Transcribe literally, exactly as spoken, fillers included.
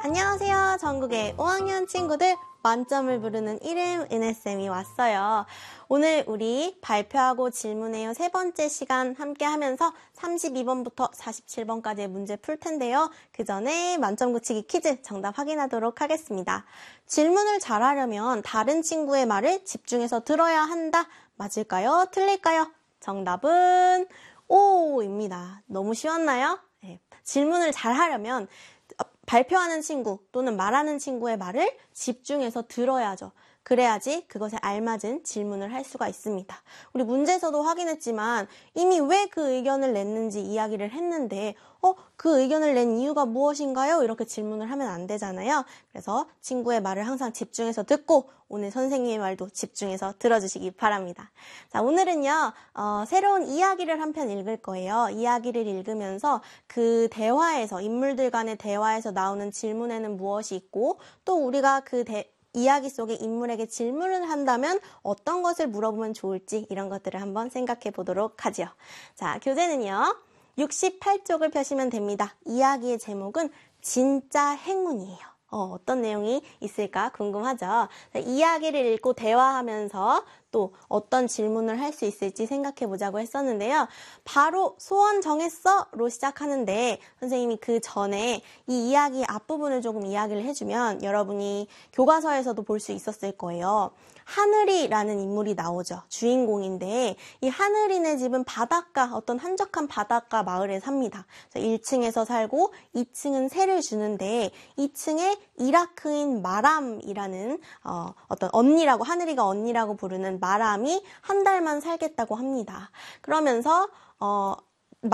안녕하세요. 전국의 오 학년 친구들, 만점을 부르는 이름 은혜쌤이 왔어요. 오늘 우리 발표하고 질문해요 세 번째 시간 함께 하면서 삼십이 번부터 사십칠 번까지의 문제 풀 텐데요. 그 전에 만점 굳히기 퀴즈 정답 확인하도록 하겠습니다. 질문을 잘하려면 다른 친구의 말을 집중해서 들어야 한다. 맞을까요? 틀릴까요? 정답은 오입니다. 너무 쉬웠나요? 네. 질문을 잘하려면 발표하는 친구 또는 말하는 친구의 말을 집중해서 들어야죠. 그래야지 그것에 알맞은 질문을 할 수가 있습니다. 우리 문제에서도 확인했지만 이미 왜 그 의견을 냈는지 이야기를 했는데 어, 그 의견을 낸 이유가 무엇인가요? 이렇게 질문을 하면 안 되잖아요. 그래서 친구의 말을 항상 집중해서 듣고 오늘 선생님의 말도 집중해서 들어주시기 바랍니다. 자, 오늘은요, 어, 새로운 이야기를 한 편 읽을 거예요. 이야기를 읽으면서 그 대화에서, 인물들 간의 대화에서 나오는 질문에는 무엇이 있고 또 우리가 그 대, 이야기 속에 인물에게 질문을 한다면 어떤 것을 물어보면 좋을지 이런 것들을 한번 생각해 보도록 하죠. 자, 교재는요. 육십팔 쪽을 펴시면 됩니다. 이야기의 제목은 진짜 행운이에요. 어, 어떤 내용이 있을까 궁금하죠? 이야기를 읽고 대화하면서 또 어떤 질문을 할 수 있을지 생각해 보자고 했었는데요. 바로 소원 정했어? 로 시작하는데 선생님이 그 전에 이 이야기 앞부분을 조금 이야기를 해주면 여러분이 교과서에서도 볼 수 있었을 거예요. 하늘이라는 인물이 나오죠. 주인공인데 이 하늘이네 집은 바닷가, 어떤 한적한 바닷가 마을에 삽니다. 일 층에서 살고 이 층은 세를 주는데 이 층에 이라크인 마람이라는 어, 어떤 언니라고, 하늘이가 언니라고 부르는 마람이 한 달만 살겠다고 합니다. 그러면서 어,